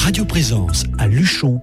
Radio Présence à Luchon,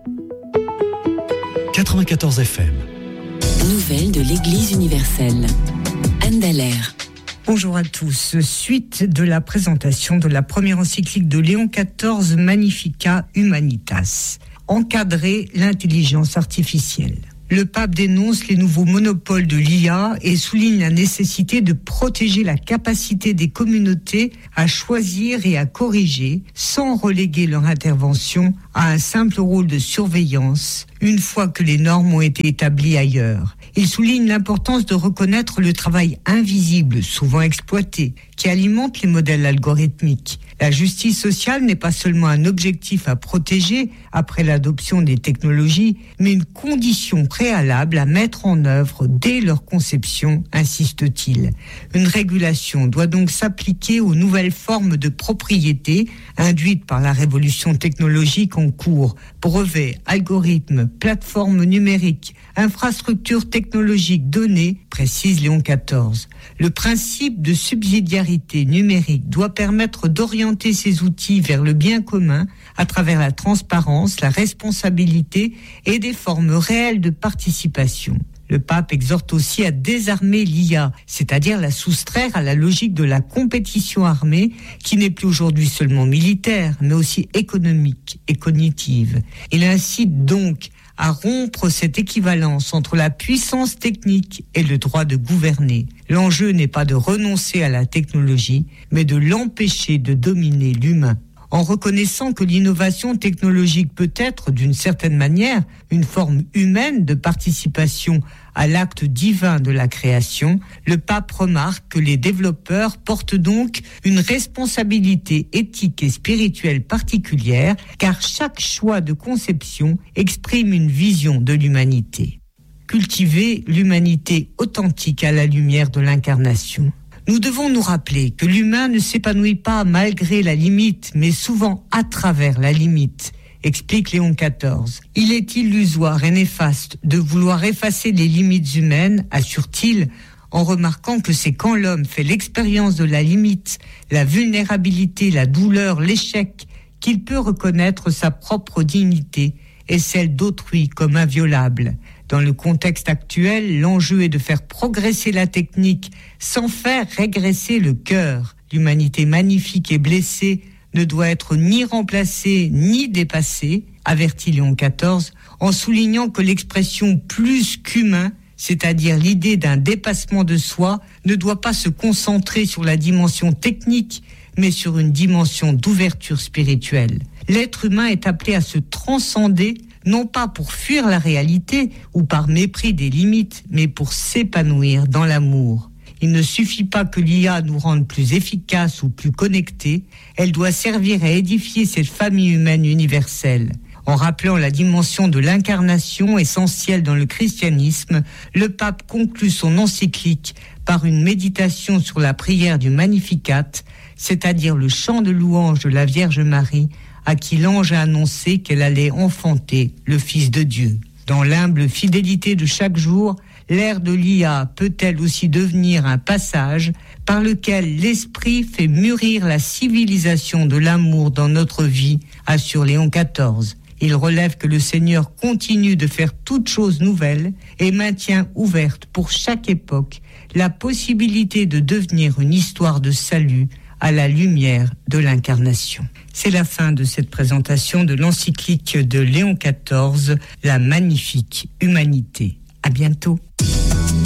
94 FM. Nouvelles de l'Église universelle. Anne Dallaire. Bonjour à tous. Suite de la présentation de la première encyclique de Léon XIV, Magnificat Humanitas. Encadrer l'intelligence artificielle. Le pape dénonce les nouveaux monopoles de l'IA et souligne la nécessité de protéger la capacité des communautés à choisir et à corriger sans reléguer leur intervention à un simple rôle de surveillance une fois que les normes ont été établies ailleurs. Il souligne l'importance de reconnaître le travail invisible, souvent exploité, qui alimente les modèles algorithmiques. La justice sociale n'est pas seulement un objectif à protéger après l'adoption des technologies, mais une condition préalable à mettre en œuvre dès leur conception, insiste-t-il. Une régulation doit donc s'appliquer aux nouvelles formes de propriété induites par la révolution technologique en cours. Brevets, algorithmes, plateformes numériques, infrastructures technologiques données, précise Léon XIV. Le principe de subsidiarité numérique doit permettre d'orienter ces outils vers le bien commun à travers la transparence, la responsabilité et des formes réelles de participation. Le pape exhorte aussi à désarmer l'IA, c'est-à-dire la soustraire à la logique de la compétition armée qui n'est plus aujourd'hui seulement militaire, mais aussi économique et cognitive. Il incite donc à rompre cette équivalence entre la puissance technique et le droit de gouverner. L'enjeu n'est pas de renoncer à la technologie, mais de l'empêcher de dominer l'humain. En reconnaissant que l'innovation technologique peut être, d'une certaine manière, une forme humaine de participation à l'acte divin de la création, le pape remarque que les développeurs portent donc une responsabilité éthique et spirituelle particulière, car chaque choix de conception exprime une vision de l'humanité. Cultiver l'humanité authentique à la lumière de l'incarnation. Nous devons nous rappeler que l'humain ne s'épanouit pas malgré la limite, mais souvent à travers la limite, explique Léon XIV. Il est illusoire et néfaste de vouloir effacer les limites humaines, assure-t-il, en remarquant que c'est quand l'homme fait l'expérience de la limite, la vulnérabilité, la douleur, l'échec, qu'il peut reconnaître sa propre dignité et celle d'autrui comme inviolable. Dans le contexte actuel, l'enjeu est de faire progresser la technique sans faire régresser le cœur. L'humanité magnifique et blessée ne doit être ni remplacée ni dépassée, avertit Léon XIV, en soulignant que l'expression plus qu'humain, c'est-à-dire l'idée d'un dépassement de soi, ne doit pas se concentrer sur la dimension technique, mais sur une dimension d'ouverture spirituelle. L'être humain est appelé à se transcender, non pas pour fuir la réalité ou par mépris des limites, mais pour s'épanouir dans l'amour. Il ne suffit pas que l'IA nous rende plus efficaces ou plus connectés, elle doit servir à édifier cette famille humaine universelle. En rappelant la dimension de l'incarnation essentielle dans le christianisme, le pape conclut son encyclique par une méditation sur la prière du Magnificat, c'est-à-dire le chant de louange de la Vierge Marie, à qui l'ange a annoncé qu'elle allait enfanter le Fils de Dieu. Dans l'humble fidélité de chaque jour, l'ère de l'IA peut-elle aussi devenir un passage par lequel l'esprit fait mûrir la civilisation de l'amour dans notre vie, assure Léon XIV. Il relève que le Seigneur continue de faire toutes choses nouvelles et maintient ouverte pour chaque époque la possibilité de devenir une histoire de salut à la lumière de l'incarnation. C'est la fin de cette présentation de l'encyclique de Léon XIV, La Magnifique Humanité. À bientôt.